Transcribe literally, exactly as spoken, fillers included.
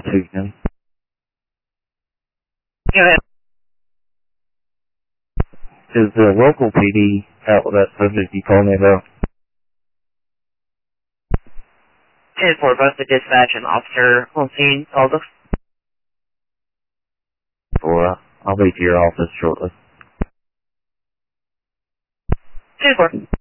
again. Go ahead. Is the local P D out with that subject you told me about? ten four, both the dispatch and officer on scene, called us. Or, uh, I'll be to your office shortly. ten four.